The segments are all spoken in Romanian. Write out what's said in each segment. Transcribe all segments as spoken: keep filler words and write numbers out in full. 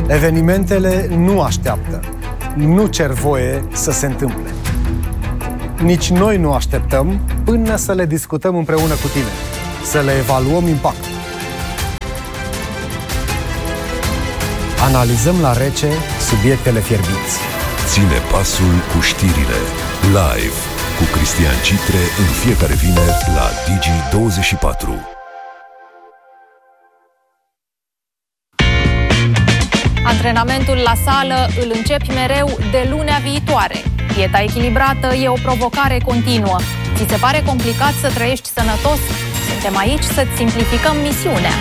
Evenimentele nu așteaptă, nu cer voie să se întâmple. Nici noi nu așteptăm până să le discutăm împreună cu tine, să le evaluăm impactul. Analizăm la rece subiectele fierbinți. Ține pasul cu știrile. Live cu Cristian Citre în fiecare vineri la Digi douăzeci și patru. Antrenamentul la sală îl începi mereu de lunea viitoare. Dieta echilibrată e o provocare continuă. Ți se pare complicat să trăiești sănătos? Suntem aici să-ți simplificăm misiunea.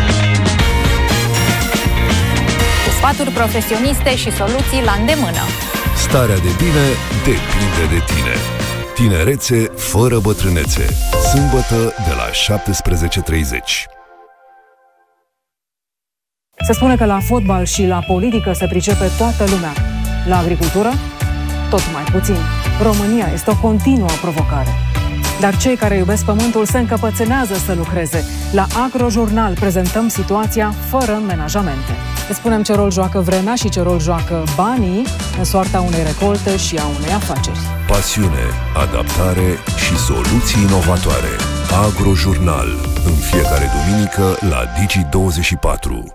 Cu sfaturi profesioniste și soluții la îndemână. Starea de bine depinde de tine. Tinerețe fără bătrânețe. Sâmbătă de la șaptesprezece treizeci. Se spune că la fotbal și la politică se pricepe toată lumea. La agricultură? Tot mai puțin. România este o continuă provocare. Dar cei care iubesc pământul se încăpățânează să lucreze. La Agrojurnal prezentăm situația fără menajamente. Îți spunem ce rol joacă vremea și ce rol joacă banii în soarta unei recolte și a unei afaceri. Pasiune, adaptare și soluții inovatoare. Agrojurnal. În fiecare duminică la Digi douăzeci și patru.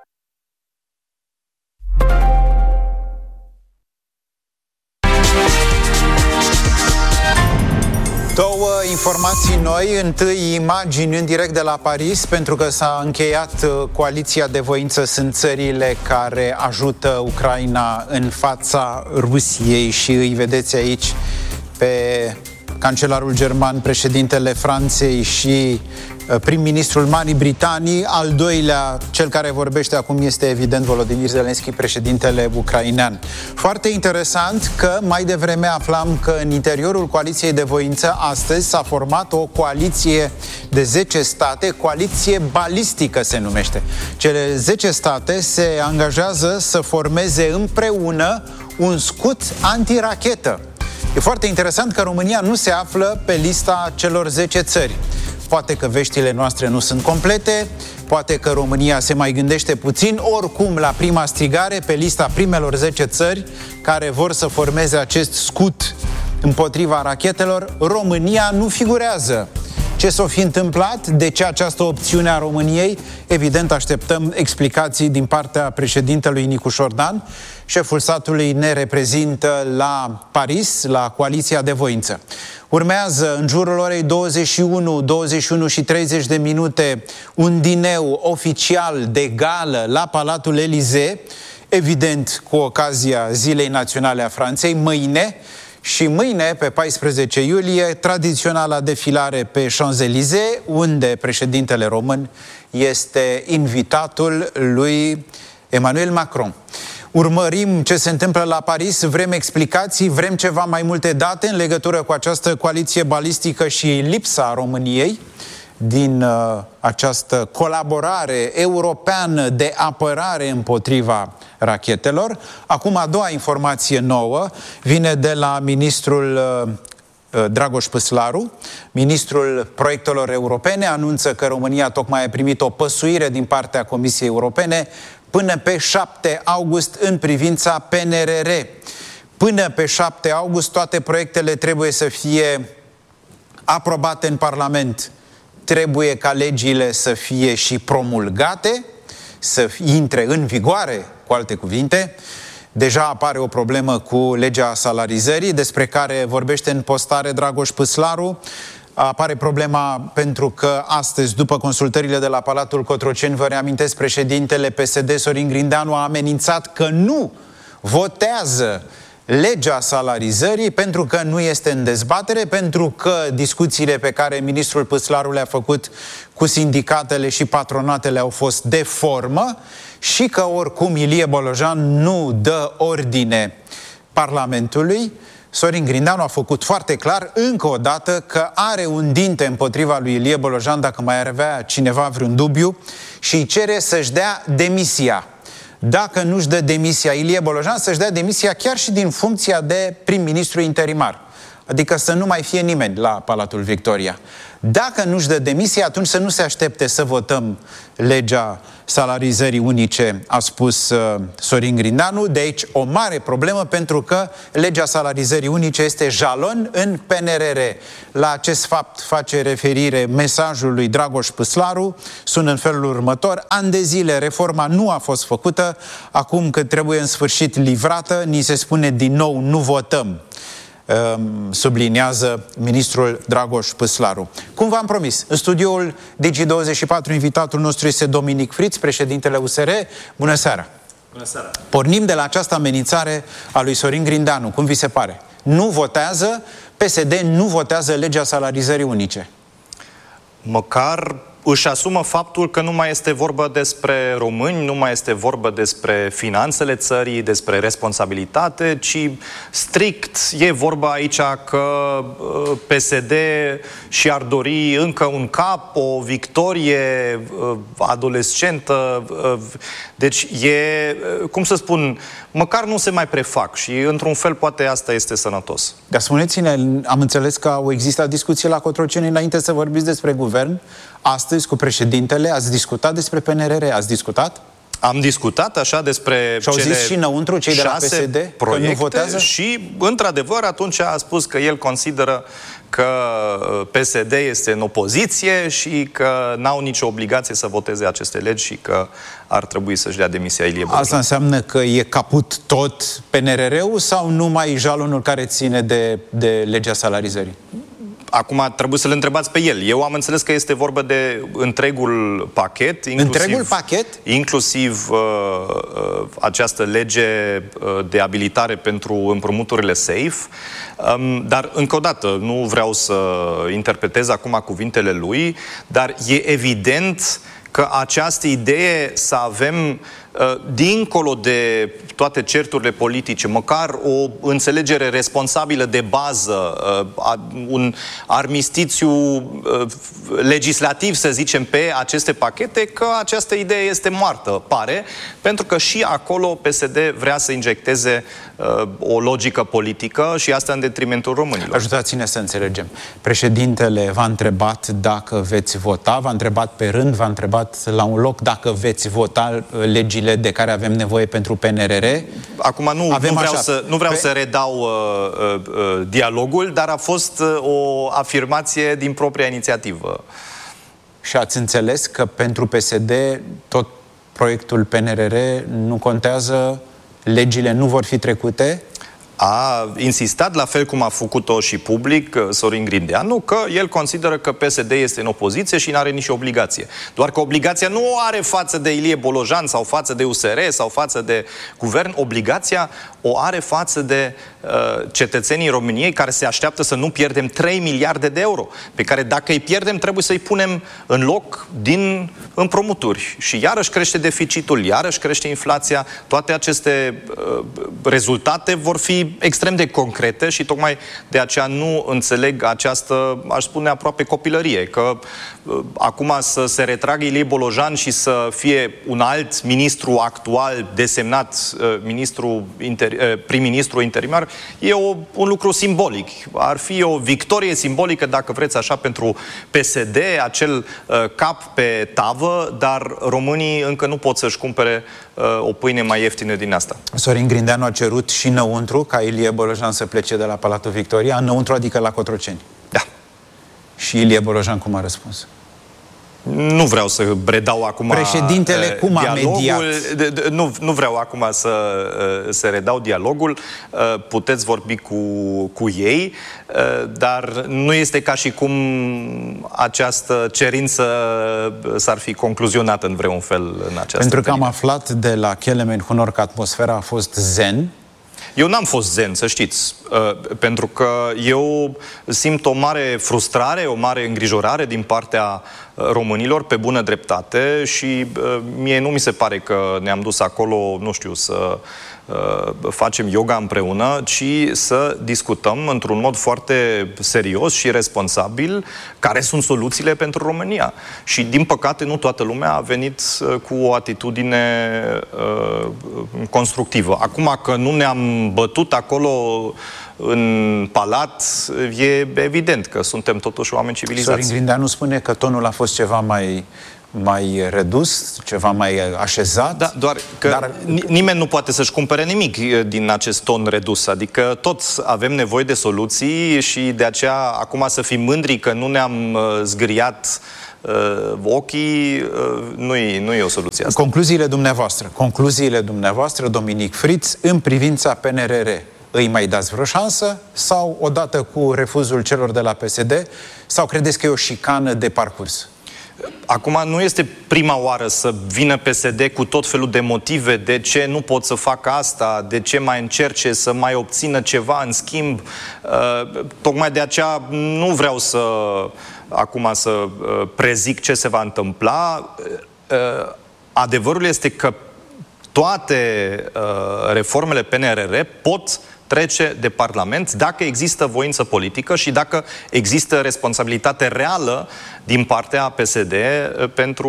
Două informații noi. Întâi, imagini în direct de la Paris, pentru că s-a încheiat coaliția de voință. Sunt țările care ajută Ucraina în fața Rusiei și îi vedeți aici pe cancelarul german, președintele Franței și prim-ministrul Marii Britanii. Al doilea, cel care vorbește acum, este evident Volodymyr Zelensky, președintele ucrainean. Foarte interesant că mai devreme aflam că în interiorul coaliției de voință astăzi s-a format o coaliție de zece state, coaliție balistică se numește. Cele zece state se angajează să formeze împreună un scut antirachetă. E foarte interesant că România nu se află pe lista celor zece țări. Poate că veștile noastre nu sunt complete, poate că România se mai gândește puțin, oricum la prima strigare, pe lista primelor zece țări care vor să formeze acest scut împotriva rachetelor, România nu figurează. Ce s-o fi întâmplat? De ce această opțiune a României? Evident, așteptăm explicații din partea președintelui Nicu Șordan. Șeful statului ne reprezintă la Paris, la coaliția de voință. Urmează în jurul orei douăzeci și unu, douăzeci și unu și treizeci de minute un dineu oficial de gală la Palatul Elysee, evident cu ocazia Zilei Naționale a Franței, mâine. Și mâine, pe paisprezece iulie, tradiționala defilare pe Champs-Élysées, unde președintele român este invitatul lui Emmanuel Macron. Urmărim ce se întâmplă la Paris, vrem explicații, vrem ceva mai multe date în legătură cu această coaliție balistică și lipsa României din uh, această colaborare europeană de apărare împotriva rachetelor. Acum, a doua informație nouă vine de la ministrul uh, Dragoș Păslaru. Ministrul proiectelor europene anunță că România tocmai a primit o păsuire din partea Comisiei Europene până pe șapte august în privința P N R R. Până pe șapte august toate proiectele trebuie să fie aprobate în Parlament. Trebuie ca legile să fie și promulgate, să intre în vigoare, cu alte cuvinte. Deja apare o problemă cu legea salarizării, despre care vorbește în postare Dragoș Păslaru. Apare problema pentru că astăzi, după consultările de la Palatul Cotroceni, vă reamintesc, președintele P S D, Sorin Grindeanu, a amenințat că nu votează legea salarizării pentru că nu este în dezbatere, pentru că discuțiile pe care ministrul Păslaru le-a făcut cu sindicatele și patronatele au fost de formă și că oricum Ilie Bolojan nu dă ordine Parlamentului. Sorin Grindeanu a făcut foarte clar încă o dată că are un dinte împotriva lui Ilie Bolojan dacă mai ar avea cineva vreun dubiu și îi cere să-și dea demisia. Dacă nu-și dă demisia Ilie Bolojan, să-și dea demisia chiar și din funcția de prim-ministru interimar. adică să nu mai fie nimeni la Palatul Victoria. Dacă nu-și dă demisia, atunci să nu se aștepte să votăm legea salarizării unice, a spus uh, Sorin Grindeanu. De aici o mare problemă, pentru că legea salarizării unice este jalon în P N R R. La acest fapt face referire mesajul lui Dragoș Păslaru, sună în felul următor: ani de zile reforma nu a fost făcută, acum că trebuie în sfârșit livrată, ni se spune din nou nu votăm. Subliniază ministrul Dragoș Păslaru. Cum v-am promis, în studioul Digi douăzeci și patru, invitatul nostru este Dominic Friț, președintele U S R. Bună seara! Bună seara! Pornim de la această amenințare a lui Sorin Grindeanu. Cum vi se pare? Nu votează, P S D nu votează legea salarizării unice. Măcar își asumă faptul că nu mai este vorba despre români, nu mai este vorba despre finanțele țării, despre responsabilitate, ci strict e vorba aici că P S D și-ar dori încă un cap, o victorie adolescentă. Deci e, cum să spun, măcar nu se mai prefac și într-un fel poate asta este sănătos. Dar spuneți-ne, am înțeles că au existat discuții la Cotroceni înainte să vorbiți despre guvern. Astăzi, cu președintele, ați discutat despre P N R R? Ați discutat? Am discutat așa despre și-au cele zis și înăuntru cei de la P S D că nu votează? Și, într-adevăr, atunci a spus că el consideră că P S D este în opoziție și că n-au nicio obligație să voteze aceste legi și că ar trebui să-și dea demisia Ilie Bojan. Asta înseamnă că e caput tot P N R R-ul sau numai jalonul care ține de, de legea salarizării? Acum trebuie să-l întrebați pe el. Eu am înțeles că este vorba de întregul pachet. Inclusiv, întregul pachet? Inclusiv uh, uh, această lege uh, de abilitare pentru împrumuturile safe. Um, dar, încă o dată, nu vreau să interpretez acum cuvintele lui, dar e evident că această idee să avem, dincolo de toate certurile politice, măcar o înțelegere responsabilă de bază, un armistițiu legislativ, să zicem, pe aceste pachete, că această idee este moartă, pare, pentru că și acolo P S D vrea să injecteze o logică politică și asta în detrimentul românilor. Ajutați-ne să înțelegem. Președintele v-a întrebat dacă veți vota, v-a întrebat pe rând, v-a întrebat la un loc dacă veți vota legile de care avem nevoie pentru P N R R. Acum nu, nu vreau, așa, să, nu vreau pe... să redau uh, uh, dialogul, dar a fost uh, o afirmație din propria inițiativă. Și ați înțeles că pentru P S D tot proiectul P N R R nu contează, legile nu vor fi trecute? A insistat, la fel cum a făcut-o și public Sorin Grindeanu, că el consideră că P S D este în opoziție și nu are nicio obligație. Doar că obligația nu o are față de Ilie Bojan sau față de U S R sau față de guvern, obligația o are față de uh, cetățenii României care se așteaptă să nu pierdem trei miliarde de euro, pe care dacă îi pierdem trebuie să-i punem în loc din împrumuturi. Și iarăși crește deficitul, iarăși crește inflația, toate aceste uh, rezultate vor fi extrem de concrete și tocmai de aceea nu înțeleg această, aș spune, aproape copilărie, că uh, acum să se retragă Ilie Bojan și să fie un alt ministru actual desemnat uh, ministru inter, uh, prim-ministru interimar, e o, un lucru simbolic. Ar fi o victorie simbolică, dacă vreți așa, pentru P S D, acel uh, cap pe tavă, dar românii încă nu pot să-și cumpere uh, o pâine mai ieftină din asta. Sorin Grindeanu a cerut și înăuntru ca Ilie Bojan să plece de la Palatul Victoria, înăuntru adică la Cotroceni. Da. Și Ilie Bojan cum a răspuns? Nu vreau să redau acum președintele uh, cum a dialogul. mediat? Nu, nu vreau acum să, uh, să redau dialogul. Uh, puteți vorbi cu, cu ei, uh, dar nu este ca și cum această cerință s-ar fi concluzionat în vreun fel în această Pentru că perioadă. am aflat de la Kelemen Hunor că atmosfera a fost zen. Eu n-am fost zen, să știți, uh, pentru că eu simt o mare frustrare, o mare îngrijorare din partea românilor, pe bună dreptate, și uh, mie nu mi se pare că ne-am dus acolo, nu știu, să uh, facem yoga împreună, ci să discutăm într-un mod foarte serios și responsabil care sunt soluțiile pentru România. Și, din păcate, nu toată lumea a venit uh, cu o atitudine uh, constructivă. Acum că nu ne-am bătut acolo în palat, e evident că suntem totuși oameni civilizați. Sorin Grindeanu spune că tonul a fost ceva mai... mai redus, ceva mai așezat. Da, doar că dar... nimeni nu poate să-și cumpere nimic din acest ton redus. Adică toți avem nevoie de soluții și de aceea acum să fim mândri că nu ne-am zgâriat uh, ochii, uh, nu e, nu e o soluție asta. Concluziile dumneavoastră, concluziile dumneavoastră, Dominic Fritz, în privința P N R R. Îi mai dați vreo șansă sau odată cu refuzul celor de la P S D sau credeți că e o șicană de parcurs? Acum nu este prima oară să vină P S D cu tot felul de motive de ce nu pot să facă asta, de ce mai încerce să mai obțină ceva în schimb. Uh, tocmai de aceea nu vreau să acum să uh, prezic ce se va întâmpla. Uh, adevărul este că toate uh, reformele P N R R pot trece de Parlament dacă există voință politică și dacă există responsabilitate reală din partea P S D pentru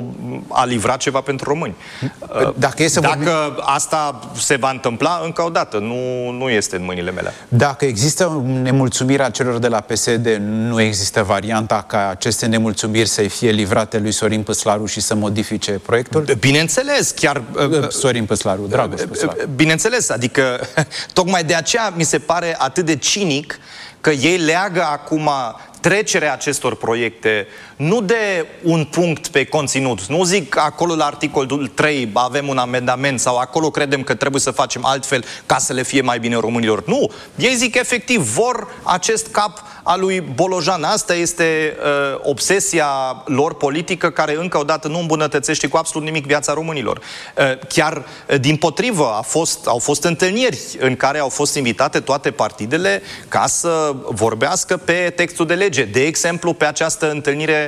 a livra ceva pentru români. Dacă, e să dacă vorbim... asta se va întâmpla, încă o dată, nu, nu este în mâinile mele. Dacă există nemulțumirea celor de la P S D, nu există varianta ca aceste nemulțumiri să fie livrate lui Sorin Păslaru și să modifice proiectul? Bineînțeles, chiar... Sorin Păslaru, Dragoș Păslaru. Bineînțeles, adică tocmai de aceea mi se pare atât de cinic că ei leagă acum trecerea acestor proiecte nu de un punct pe conținut. Nu zic acolo la articolul trei avem un amendament sau acolo credem că trebuie să facem altfel ca să le fie mai bine românilor. Nu! Ei zic efectiv, vor acest cap al lui Bolojan. Asta este uh, obsesia lor politică care încă o dată nu îmbunătățește cu absolut nimic viața românilor. Uh, chiar uh, dimpotrivă a fost, au fost întâlniri în care au fost invitate toate partidele ca să vorbească pe textul de lege. De exemplu, pe această întâlnire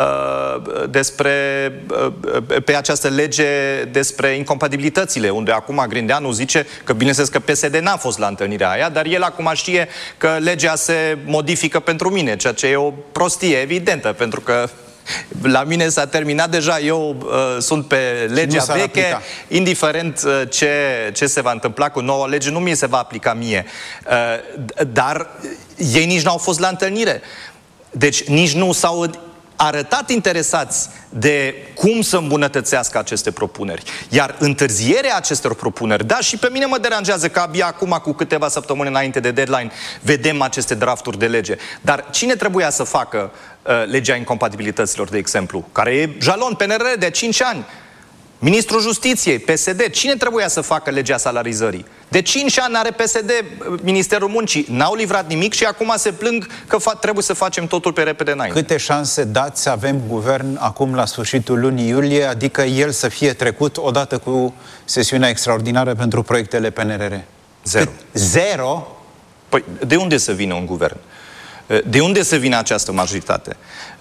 uh, despre uh, pe această lege despre incompatibilitățile, unde acum Grindeanu zice că bineînțeles că P S D n-a fost la întâlnirea aia, dar el acum știe că legea se modifică pentru mine, ceea ce e o prostie evidentă, pentru că la mine s-a terminat deja, eu uh, sunt pe legea veche, aplica. Indiferent uh, ce, ce se va întâmpla cu noua lege, nu mi se va aplica mie. Uh, dar ei nici n-au fost la întâlnire. Deci nici nu s-au arătat interesați de cum să îmbunătățească aceste propuneri. Iar întârzierea acestor propuneri, da, și pe mine mă deranjează că abia acum, cu câteva săptămâni înainte de deadline, vedem aceste drafturi de lege. Dar cine trebuia să facă uh, legea incompatibilităților, de exemplu, care e jalon P N R R de cinci ani? Ministrul Justiției, P S D, cine trebuia să facă legea salarizării? De cinci ani are P S D Ministerul Muncii, n-au livrat nimic și acum se plâng că trebuie să facem totul pe repede înainte. Câte șanse dați să avem guvern acum la sfârșitul lunii iulie, adică el să fie trecut odată cu sesiunea extraordinară pentru proiectele P N R R? Zero. Cât? Zero? Păi, de unde să vină un guvern? De unde să vină această majoritate?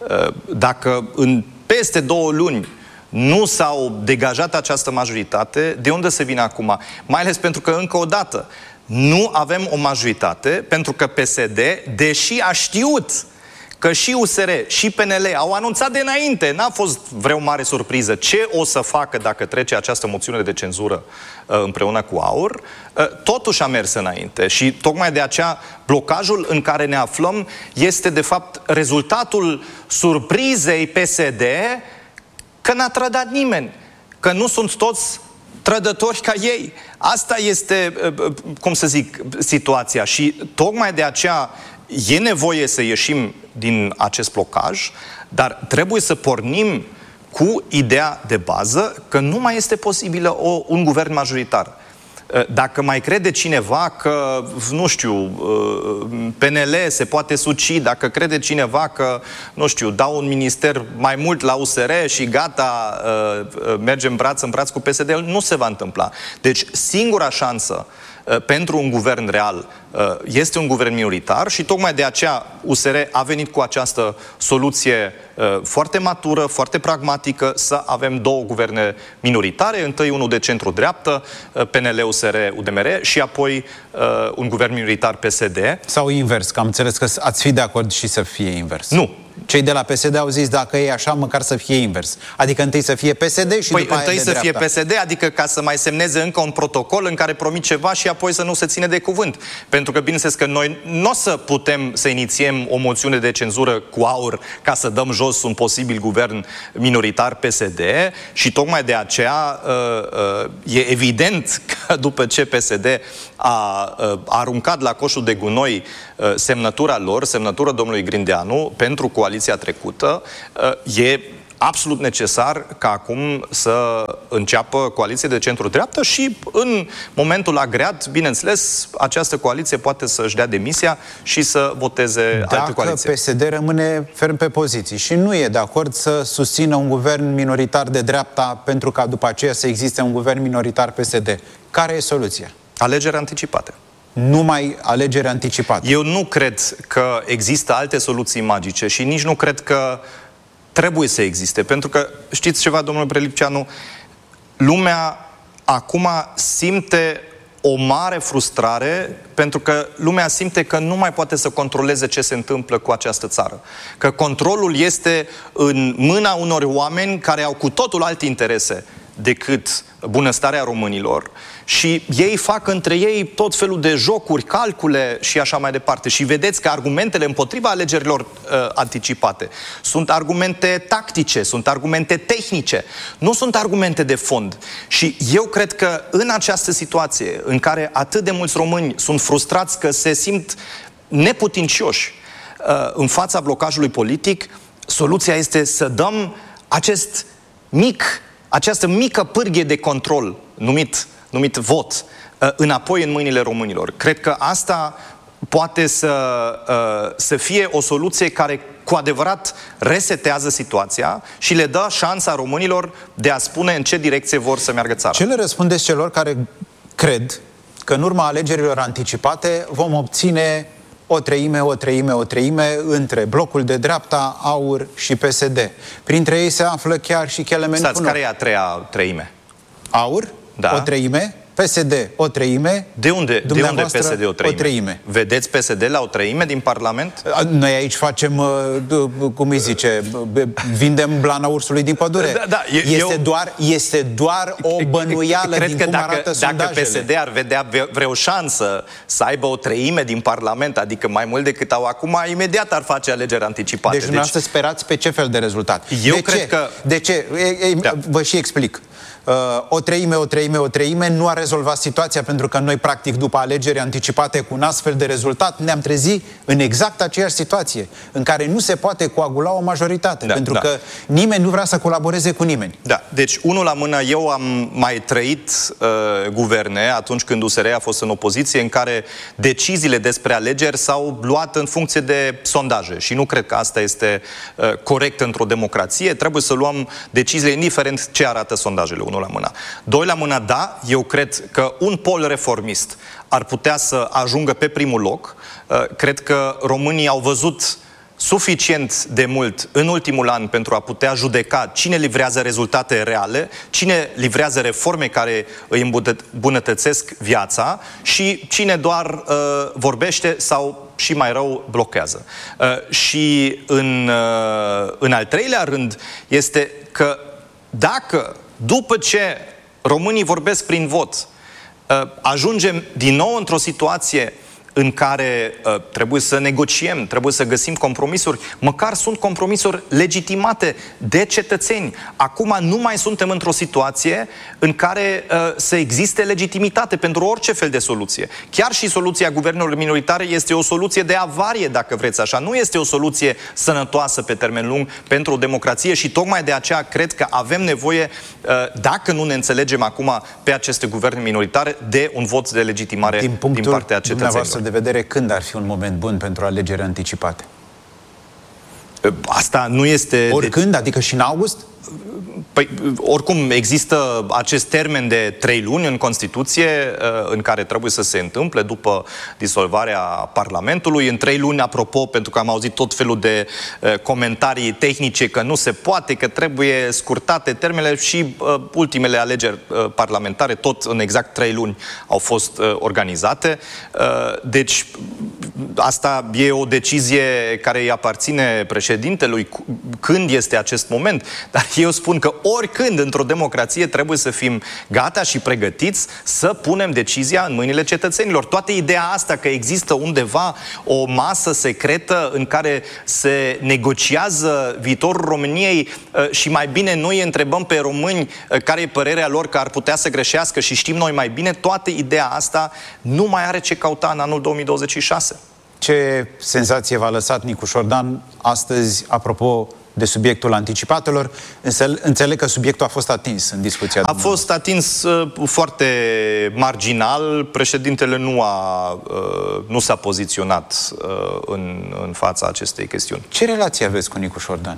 Dacă în peste două luni nu s-au degajat această majoritate, de unde se vine acum? Mai ales pentru că, încă o dată, nu avem o majoritate, pentru că P S D, deși a știut că și U S R și P N L au anunțat de înainte, n-a fost vreo mare surpriză, ce o să facă dacă trece această moțiune de cenzură uh, împreună cu AUR, uh, totuși a mers înainte. Și tocmai de aceea blocajul în care ne aflăm este, de fapt, rezultatul surprizei P S D că n-a trădat nimeni, că nu sunt toți trădători ca ei. Asta este, cum să zic, situația și tocmai de aceea e nevoie să ieșim din acest blocaj, dar trebuie să pornim cu ideea de bază că nu mai este posibilă o, un guvern majoritar. Dacă mai crede cineva că, nu știu, P N L se poate suci, dacă crede cineva că, nu știu, dau un minister mai mult la U S R și gata, mergem braț în braț cu P S D, nu se va întâmpla. Deci, singura șansă pentru un guvern real este un guvern minoritar și tocmai de aceea U S R a venit cu această soluție foarte matură, foarte pragmatică, să avem două guverne minoritare, întâi unul de centru-dreaptă, P N L, U S R, U D M R și apoi un guvern minoritar P S D. Sau invers, că am înțeles că ați fi de acord și să fie invers. Nu. Cei de la P S D au zis, dacă e așa, măcar să fie invers. Adică întâi să fie P S D și păi după aia întâi de să dreapta. fie P S D, adică ca să mai semneze încă un protocol în care promit ceva și apoi să nu se ține de cuvânt. Pentru că, bineînțeles că noi nu o să putem să inițiem o moțiune de cenzură cu aur ca să dăm jos un posibil guvern minoritar P S D și tocmai de aceea e evident că după ce P S D a, a aruncat la coșul de gunoi semnătura lor, semnătura domnului Grindeanu pentru coaliția trecută, e absolut necesar ca acum să înceapă coaliție de centru-dreaptă și în momentul agreat, bineînțeles, această coaliție poate să-și dea demisia și să voteze altă coaliție. Dacă P S D rămâne ferm pe poziții și nu e de acord să susțină un guvern minoritar de dreapta pentru ca după aceea să existe un guvern minoritar P S D, care e soluția? Alegeri anticipate. Numai alegeri anticipate. Eu nu cred că există alte soluții magice și nici nu cred că trebuie să existe. Pentru că, știți ceva, domnule Prelipceanu, lumea acum simte o mare frustrare pentru că lumea simte că nu mai poate să controleze ce se întâmplă cu această țară. Că controlul este în mâna unor oameni care au cu totul alte interese decât bunăstarea românilor și ei fac între ei tot felul de jocuri, calcule și așa mai departe. Și vedeți că argumentele împotriva alegerilor uh, anticipate sunt argumente tactice, sunt argumente tehnice, nu sunt argumente de fond. Și eu cred că în această situație în care atât de mulți români sunt frustrați că se simt neputincioși uh, în fața blocajului politic, soluția este să dăm acest mic această mică pârghie de control, numit, numit vot, înapoi în mâinile românilor. Cred că asta poate să, să fie o soluție care cu adevărat resetează situația și le dă șansa românilor de a spune în ce direcție vor să meargă țara. Ce le răspundeți celor care cred că în urma alegerilor anticipate vom obține o treime, o treime, o treime între blocul de dreapta, AUR și P S D? Printre ei se află chiar și Kelemen Kunur. Stați, care e a treia treime? AUR, da. O treime, P S D, o treime. De unde, de unde P S D o treime? o treime? Vedeți P S D la o treime din Parlament? Noi aici facem, cum îi zice, vindem blana ursului din pădure. Da, da, eu, este, doar, este doar o bănuială din că cum dacă, arată dacă sondajele. P S D ar vedea vreo șansă să aibă o treime din Parlament, adică mai mult decât au acum, imediat ar face alegeri anticipate. Deci dumneavoastră deci, sperați pe ce fel de rezultat? Eu de cred ce? că... De ce? E, e, da. Vă și explic. Uh, o treime, o treime, o treime nu a rezolvat situația, pentru că noi, practic, după alegeri anticipate cu un astfel de rezultat, ne-am trezit în exact aceeași situație, în care nu se poate coagula o majoritate, da, pentru da. că nimeni nu vrea să colaboreze cu nimeni. Da, deci, unul la mână, eu am mai trăit uh, guverne atunci când U S R a fost în opoziție, în care deciziile despre alegeri s-au luat în funcție de sondaje și nu cred că asta este uh, corect într-o democrație. Trebuie să luăm deciziile indiferent ce arată sondajele. Unul la mână. Doi la mână, da, eu cred că un pol reformist ar putea să ajungă pe primul loc. Cred că românii au văzut suficient de mult în ultimul an pentru a putea judeca cine livrează rezultate reale, cine livrează reforme care îi îmbunătățesc viața și cine doar uh, vorbește sau, și mai rău, blochează. Uh, și în, uh, în al treilea rând este că dacă după ce românii vorbesc prin vot, ajungem din nou într-o situație în care uh, trebuie să negociem, trebuie să găsim compromisuri, măcar sunt compromisuri legitimate de cetățeni. Acum nu mai suntem într-o situație în care uh, să existe legitimitate pentru orice fel de soluție. Chiar și soluția guvernelor minoritare este o soluție de avarie, dacă vreți așa. Nu este o soluție sănătoasă pe termen lung pentru o democrație și tocmai de aceea cred că avem nevoie, uh, dacă nu ne înțelegem acum pe aceste guverne minoritare, de un vot de legitimare din, din partea cetățenilor. De vedere, când ar fi un moment bun pentru alegeri anticipate? Asta nu este... Oricând? De... Adică și în august? Păi, oricum, există acest termen de trei luni în Constituție în care trebuie să se întâmple după disolvarea Parlamentului. În trei luni, apropo, pentru că am auzit tot felul de comentarii tehnice că nu se poate, că trebuie scurtate termenele și uh, ultimele alegeri uh, parlamentare, tot în exact trei luni, au fost uh, organizate. Uh, deci, asta e o decizie care îi aparține președintelui, când este acest moment, dar eu spun că oricând într-o democrație trebuie să fim gata și pregătiți să punem decizia în mâinile cetățenilor. Toată ideea asta că există undeva o masă secretă în care se negociază viitorul României și mai bine noi întrebăm pe români care e părerea lor că ar putea să greșească și știm noi mai bine, toată ideea asta nu mai are ce căuta în anul două mii douăzeci și șase. Ce senzație v-a lăsat Nicu Șordan astăzi, apropo de subiectul anticipatelor? Înțeleg că subiectul a fost atins în discuția. A fost atins uh, foarte marginal. Președintele nu, a, uh, nu s-a poziționat uh, în, în fața acestei chestiuni. Ce relație aveți cu Nicu Șordan?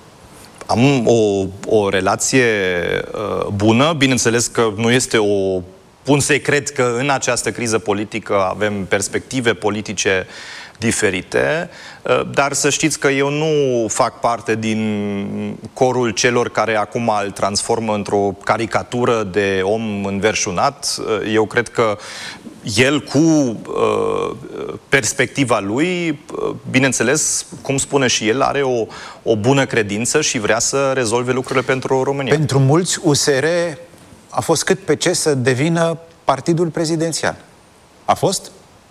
Am o, o relație uh, bună. Bineînțeles că nu este o... un secret că în această criză politică avem perspective politice diferite, dar să știți că eu nu fac parte din corul celor care acum îl transformă într-o caricatură de om înverșunat. Eu cred că el, cu uh, perspectiva lui, bineînțeles, cum spune și el, are o, o bună credință și vrea să rezolve lucrurile pentru România. Pentru mulți, U S R a fost cât pe ce să devină partidul prezidențial. A fost?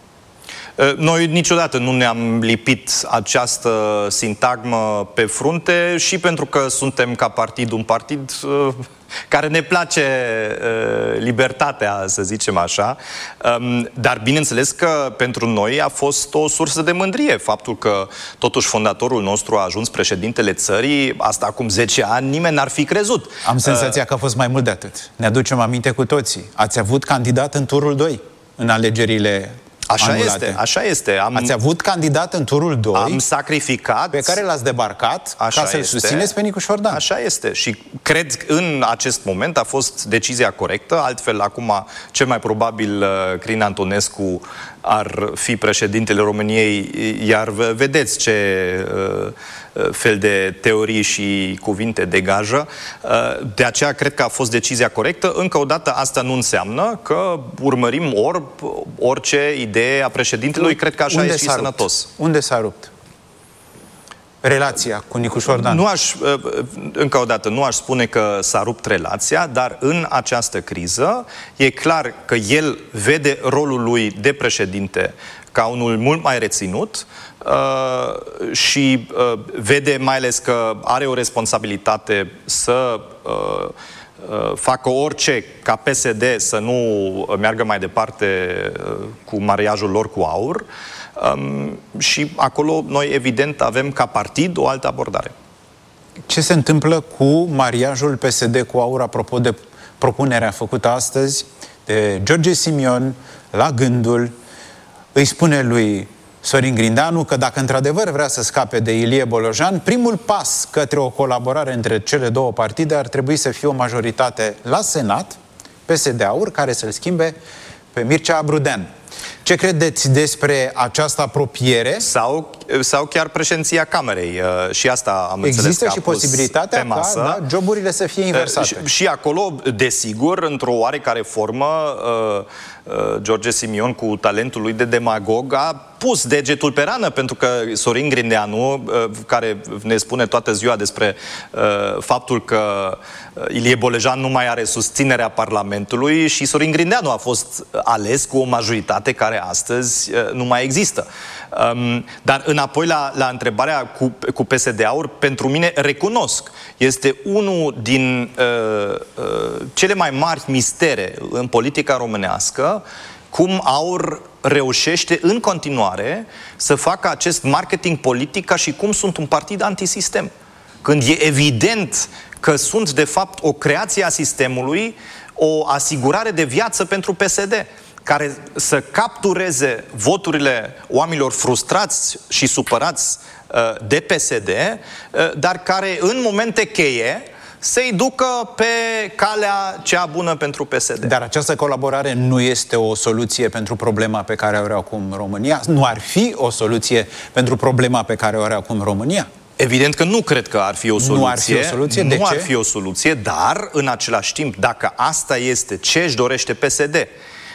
Noi niciodată nu ne-am lipit această sintagmă pe frunte și pentru că suntem ca partid un partid uh, care ne place uh, libertatea, să zicem așa, um, dar bineînțeles că pentru noi a fost o sursă de mândrie faptul că totuși fondatorul nostru a ajuns președintele țării. Asta acum zece ani nimeni n-ar fi crezut. Am senzația uh, că a fost mai mult de atât. Ne aducem aminte cu toții. Ați avut candidat în turul doi în alegerile Așa anulate. este, așa este. Am, Ați avut candidat în turul doi. Am sacrificat. Pe care l-ați debarcat ca să-l susțineți pe Nicu Șordan. Așa este. Și cred că în acest moment a fost decizia corectă. Altfel, acum, cel mai probabil, Crin Antonescu ar fi președintele României, iar vedeți ce uh, fel de teorii și cuvinte degajă. Uh, de aceea cred că a fost decizia corectă. Încă o dată, asta nu înseamnă că urmărim or, orice idee a președintelui. Cred că așa Unde e și sănătos. Unde s-a rupt relația cu Nicu Șordan? Nu aș, încă o dată, nu aș spune că s-a rupt relația, dar în această criză e clar că el vede rolul lui de președinte ca unul mult mai reținut uh, și uh, vede mai ales că are o responsabilitate să uh, uh, facă orice ca P S D să nu meargă mai departe uh, cu mariajul lor cu AUR. Um, și acolo noi, evident, avem ca partid o altă abordare. Ce se întâmplă cu mariajul P S D cu AUR, apropo de propunerea făcută astăzi de George Simion la Gândul? Îi spune lui Sorin Grindeanu că dacă într-adevăr vrea să scape de Ilie Bolojan, primul pas către o colaborare între cele două partide ar trebui să fie o majoritate la Senat, P S D-AUR, care să-l schimbe pe Mircea Brudean. Ce credeți despre această apropiere? Sau, sau chiar președinția Camerei. Și asta am Există înțeles că și posibilitatea pe masă, ca da, joburile să fie inversate. Și, și acolo, desigur, într-o oarecare formă, George Simion, cu talentul lui de demagog, a pus degetul pe rană, pentru că Sorin Grindeanu, care ne spune toată ziua despre faptul că Ilie Bolojan nu mai are susținerea Parlamentului, și Sorin Grindeanu a fost ales cu o majoritate care astăzi nu mai există. Dar înapoi la, la întrebarea cu, cu P S D-AUR, pentru mine, recunosc, este unul din uh, uh, cele mai mari mistere în politica românească, cum AUR reușește în continuare să facă acest marketing politic ca și cum sunt un partid antisistem. Când e evident că sunt, de fapt, o creație a sistemului, o asigurare de viață pentru P S D, care să captureze voturile oamenilor frustrați și supărați uh, de P S D, uh, dar care în momente cheie să-i ducă pe calea cea bună pentru P S D. Dar această colaborare nu este o soluție pentru problema pe care o are acum România? Nu ar fi o soluție pentru problema pe care o are acum România? Evident că nu cred că ar fi o soluție. Nu ar fi o soluție? De nu ce? ar fi o soluție, dar în același timp, dacă asta este ce își dorește P S D,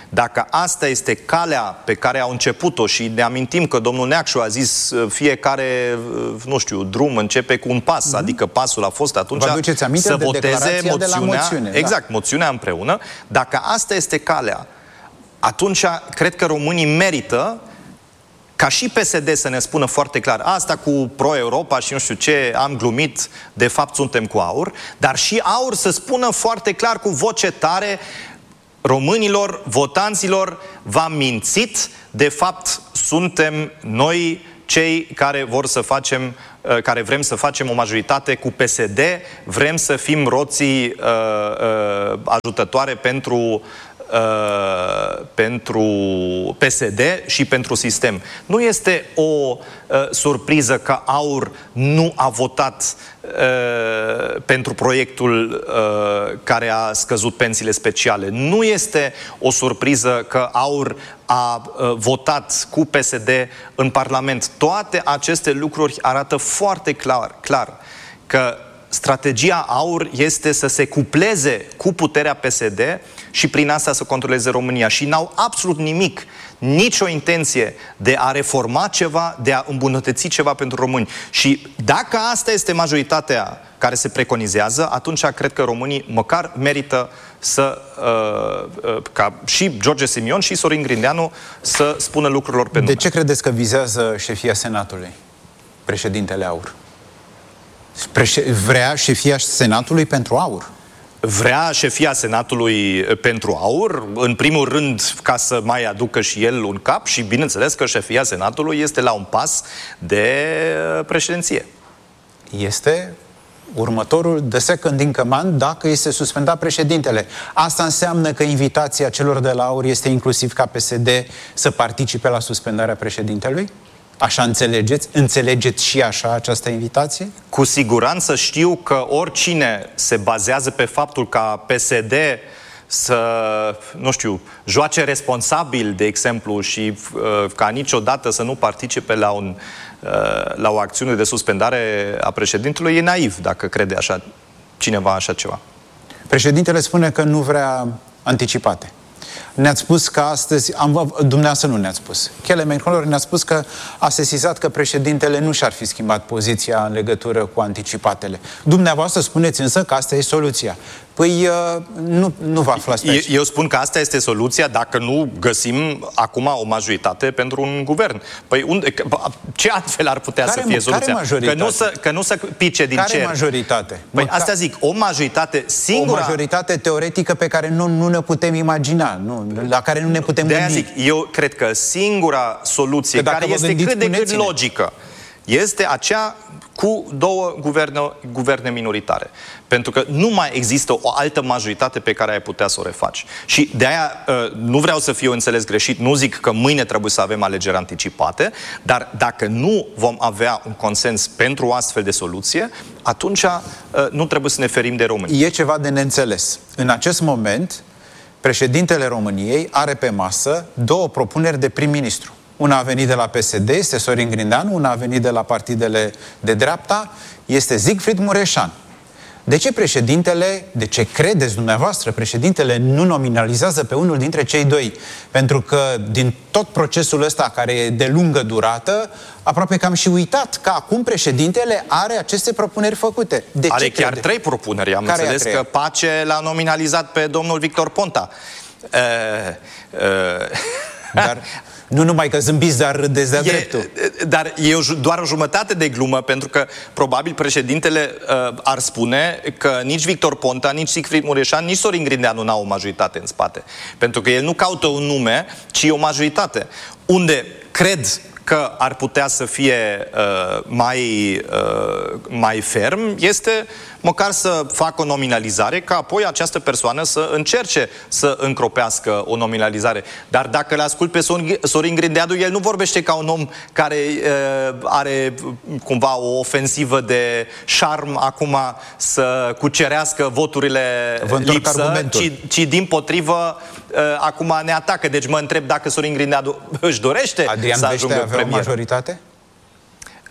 dacă asta este calea pe care au început-o și ne amintim că domnul Neacșu a zis fiecare, nu știu, drum începe cu un pas, mm-hmm. adică pasul a fost atunci să de voteze moțiunea, de la moțiune, exact, da. moțiunea împreună. Dacă asta este calea, atunci cred că românii merită ca și P S D să ne spună foarte clar, asta cu pro-Europa și nu știu ce, am glumit, de fapt suntem cu AUR, dar și AUR să spună foarte clar cu voce tare românilor, votanților, v-am mințit, de fapt suntem noi cei care vor să facem, care vrem să facem o majoritate cu P S D, vrem să fim roții uh, uh, ajutătoare pentru Uh, pentru P S D și pentru sistem. Nu este o uh, surpriză că AUR nu a votat uh, pentru proiectul uh, care a scăzut pensiile speciale. Nu este o surpriză că AUR a uh, votat cu P S D în Parlament. Toate aceste lucruri arată foarte clar, clar că strategia AUR este să se cupleze cu puterea P S D și prin asta să controleze România. Și n-au absolut nimic, nicio intenție de a reforma ceva, de a îmbunătăți ceva pentru români. Și dacă asta este majoritatea care se preconizează, atunci cred că românii măcar merită să, uh, uh, ca și George Simion și Sorin Grindeanu să spună lucrurilor pe nume. De ce credeți că vizează șefia Senatului, președintele AUR? Vrea șefia Senatului pentru AUR? Vrea șefia Senatului pentru AUR, în primul rând ca să mai aducă și el un cap și bineînțeles că șefia Senatului este la un pas de președinție. Este următorul the second in command dacă este suspendat președintele. Asta înseamnă că invitația celor de la AUR este inclusiv ca P S D să participe la suspendarea președintelui? Așa înțelegeți? Înțelegeți și așa această invitație? Cu siguranță știu că oricine se bazează pe faptul ca P S D să, nu știu, joace responsabil, de exemplu, și uh, ca niciodată să nu participe la, un, uh, la o acțiune de suspendare a președintelui, e naiv dacă crede așa, cineva așa ceva. Președintele spune că nu vrea anticipate. Ne-ați spus că astăzi, am, dumneavoastră nu ne-ați spus, Kelemen-Color ne-a spus că a sesizat că președintele nu și-ar fi schimbat poziția în legătură cu anticipatele. Dumneavoastră spuneți însă că asta e soluția. Păi nu, nu vă aflați pe aici. Eu spun că asta este soluția dacă nu găsim acum o majoritate pentru un guvern. Păi unde, ce altfel ar putea care, să fie soluția? Care majoritate? Că nu să, că nu să pice din care cer. Care majoritate? Păi mă, asta zic, o majoritate singura... O majoritate teoretică pe care nu, nu ne putem imagina, nu, la care nu ne putem de-aia gândi. zic, eu cred că singura soluție care este cât de cât logică este aceea cu două guverne, guverne minoritare. Pentru că nu mai există o altă majoritate pe care ai putea să o refaci. Și de-aia nu vreau să fiu înțeles greșit, nu zic că mâine trebuie să avem alegeri anticipate, dar dacă nu vom avea un consens pentru o astfel de soluție, atunci nu trebuie să ne ferim de români. E ceva de neînțeles. În acest moment, președintele României are pe masă două propuneri de prim-ministru. Una a venit de la P S D, este Sorin Grindeanu, una a venit de la partidele de dreapta, este Siegfried Mureșan. De ce președintele, de ce credeți dumneavoastră, președintele nu nominalizează pe unul dintre cei doi? Pentru că din tot procesul ăsta, care e de lungă durată, aproape că am și uitat că acum președintele are aceste propuneri făcute. De are ce chiar crede? trei propuneri. Am care înțeles că Pace l-a nominalizat pe domnul Victor Ponta. Uh, uh... Dar... Nu numai că zâmbiți, dar râdeți de-a dreptul. Dar e doar o jumătate de glumă, pentru că probabil președintele uh, ar spune că nici Victor Ponta, nici Siegfried Mureșan, nici Sorin Grindeanu n-au o majoritate în spate. Pentru că el nu caută un nume, ci o majoritate. Unde cred că ar putea să fie uh, mai, uh, mai ferm, este măcar să facă o nominalizare, ca apoi această persoană să încerce să încropească o nominalizare. Dar dacă îl ascult pe Sorin Grindeanu, el nu vorbește ca un om care uh, are cumva o ofensivă de șarm acum să cucerească voturile lipsă, ci, ci din potrivă uh, acum ne atacă. Deci mă întreb dacă Sorin Grindeanu își dorește Adrian să ajungă premier. O majoritate?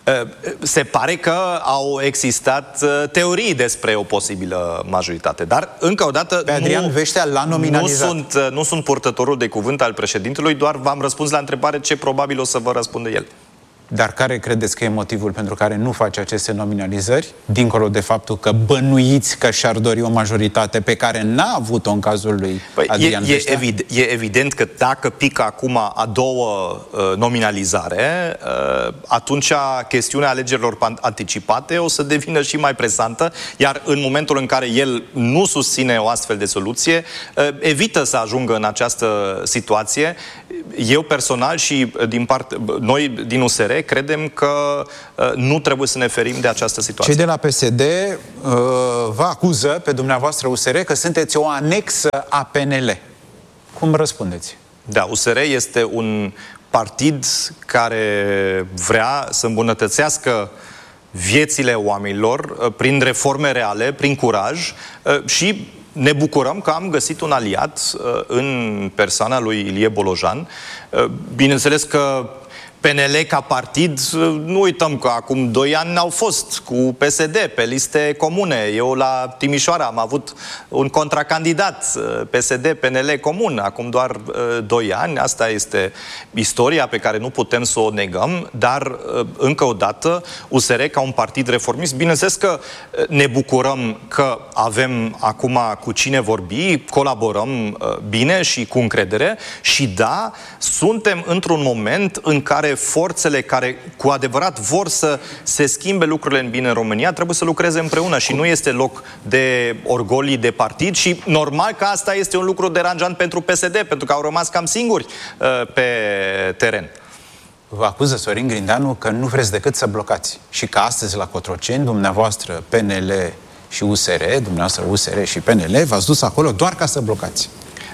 Se pare că au existat teorii despre o posibilă majoritate, dar încă o dată pe Adrian nu, Veștea l-a nominalizat. Nu sunt, nu sunt purtătorul de cuvânt al președintelui, doar v-am răspuns la întrebare ce probabil o să vă răspunde el. Dar care credeți că e motivul pentru care nu face aceste nominalizări, dincolo de faptul că bănuiți că și-ar dori o majoritate pe care n-a avut-o în cazul lui păi Adrian e, Veștea? E, evid, e evident că dacă pică acum a doua uh, nominalizare, uh, atunci chestiunea alegerilor anticipate o să devină și mai presantă, iar în momentul în care el nu susține o astfel de soluție, uh, evită să ajungă în această situație. Eu personal și din part, noi din U S R credem că uh, nu trebuie să ne ferim de această situație. Cei de la P S D uh, vă acuză pe dumneavoastră U S R că sunteți o anexă a P N L. Cum răspundeți? Da, U S R este un partid care vrea să îmbunătățească viețile oamenilor uh, prin reforme reale, prin curaj uh, și ne bucurăm că am găsit un aliat uh, în persoana lui Ilie Bolojan. Uh, bineînțeles că P N L ca partid, nu uităm că acum doi ani au fost cu P S D pe liste comune. Eu la Timișoara am avut un contracandidat, P S D P N L comun, acum doar doi ani. Asta este istoria pe care nu putem să o negăm, dar încă o dată U S R ca un partid reformist, bineînțeles că ne bucurăm că avem acum cu cine vorbi, colaborăm bine și cu încredere și da, suntem într-un moment în care forțele care cu adevărat vor să se schimbe lucrurile în bine în România trebuie să lucreze împreună și nu este loc de orgolii de partid și normal că asta este un lucru deranjant pentru P S D, pentru că au rămas cam singuri uh, pe teren. Vă acuză Sorin Grindeanu că nu vreți decât să blocați și că astăzi la Cotroceni, dumneavoastră P N L și U S R, dumneavoastră U S R și P N L, v-ați dus acolo doar ca să blocați.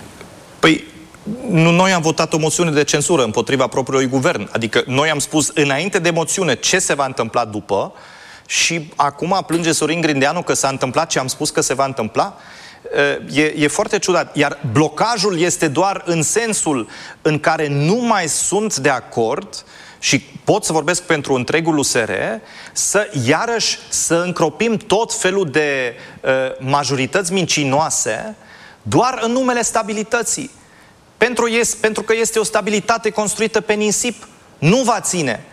Păi, nu, noi am votat o moțiune de cenzură împotriva propriului guvern. Adică noi am spus înainte de moțiune ce se va întâmpla după și acum plânge Sorin Grindeanu că s-a întâmplat ce am spus că se va întâmpla. E, e foarte ciudat. Iar blocajul este doar în sensul în care nu mai sunt de acord și pot să vorbesc pentru întregul U S R, să iarăși să încropim tot felul de uh, majorități mincinoase doar în numele stabilității. Pentru, yes, pentru că este o stabilitate construită pe nisip. Nu va ține.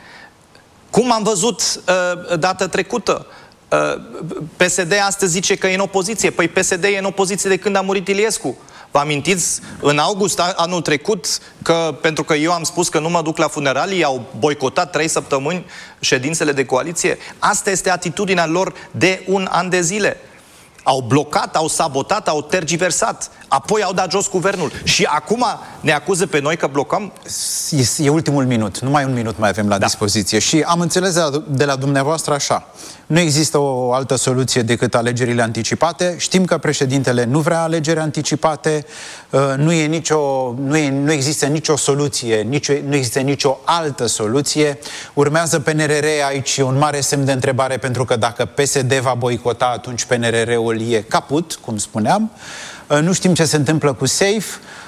Cum am văzut uh, data trecută, uh, P S D astăzi zice că e în opoziție. Păi P S D e în opoziție de când a murit Iliescu. Vă amintiți în august anul trecut că pentru că eu am spus că nu mă duc la funeralii, au boicotat trei săptămâni ședințele de coaliție? Asta este atitudinea lor de un an de zile. Au blocat, au sabotat, au tergiversat. Apoi au dat jos guvernul. Și acum ne acuză pe noi că blocăm? E, e ultimul minut. Numai un minut mai avem la da. dispoziție. Și am înțeles de la, de la dumneavoastră așa. Nu există o altă soluție decât alegerile anticipate. Știm că președintele nu vrea alegeri anticipate. Nu, e nicio, nu, e, nu există nicio soluție, nicio, nu există nicio altă soluție. Urmează P N R R, aici un mare semn de întrebare, pentru că dacă P S D va boicota, atunci P N R R-ul e caput, cum spuneam. Nu știm ce se întâmplă cu SAFE.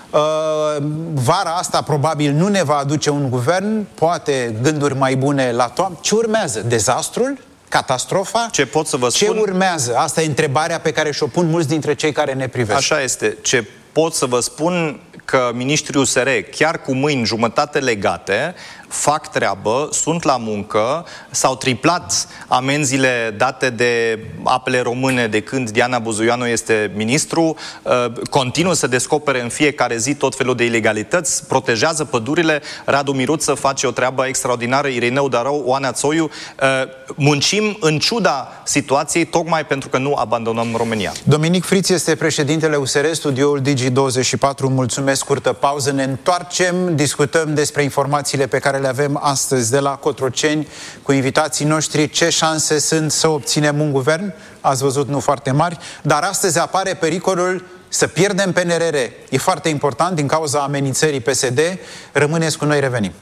Vara asta probabil nu ne va aduce un guvern, poate gânduri mai bune la toamnă. Ce urmează? Dezastrul? Catastrofa? Ce pot să vă spun? Ce urmează? Asta e întrebarea pe care și-o pun mulți dintre cei care ne privesc. Așa este. Ce pot să vă spun că ministrii U S R, chiar cu mâini jumătate legate, fac treabă, sunt la muncă, s-au triplat amenziile date de Apele Române de când Diana Buzuianu este ministru, continuă să descopere în fiecare zi tot felul de ilegalități, protejează pădurile, Radu Miruță face o treabă extraordinară, Irineu Darău, Oana Țoiu, muncim în ciuda situației, tocmai pentru că nu abandonăm România. Dominic Friț este președintele U S R, studioul Digi douăzeci și patru, mulțumesc, scurtă pauză, ne întoarcem, discutăm despre informațiile pe care le avem astăzi de la Cotroceni cu invitații noștri, ce șanse sunt să obținem un guvern, ați văzut, nu foarte mari, dar astăzi apare pericolul să pierdem P N R R. E foarte important din cauza amenințării P S D. Rămâneți cu noi, revenim.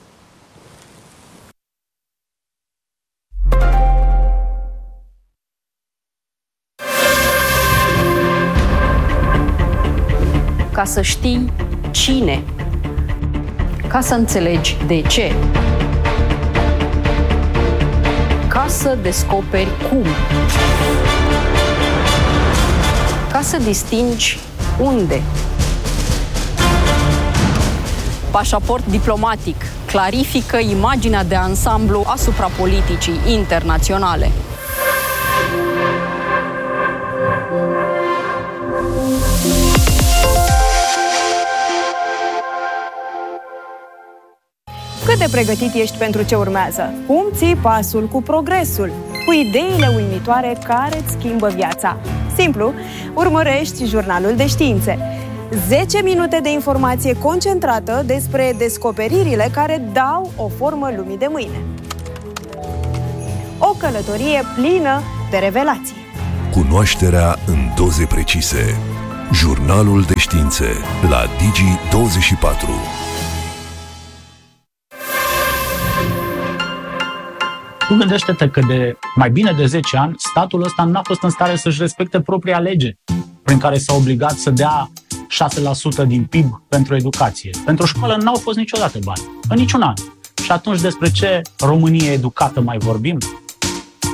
Ca să știi cine, ca să înțelegi de ce. să descoperi cum. Ca să distingi unde. Pașaport diplomatic clarifică imaginea de ansamblu asupra politicii internaționale. Cât de pregătit ești pentru ce urmează? Cum ții pasul cu progresul? Cu ideile uimitoare care îți schimbă viața? Simplu, urmărești Jurnalul de Științe. zece minute de informație concentrată despre descoperirile care dau o formă lumii de mâine. O călătorie plină de revelații. Cunoașterea în doze precise. Jurnalul de Științe la Digi douăzeci și patru. Tu gândește-te că de mai bine de zece ani statul ăsta n-a fost în stare să-și respecte propria lege prin care s-a obligat să dea șase la sută din P I B pentru educație. Pentru școală n-au fost niciodată bani, în niciun an. Și atunci despre ce Românie educată mai vorbim?